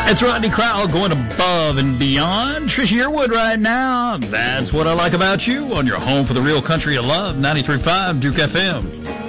It's Rodney Crowell going above and beyond. Trisha Yearwood right now. That's what I like about you on your home for the real country you love, 93.5 Duke FM.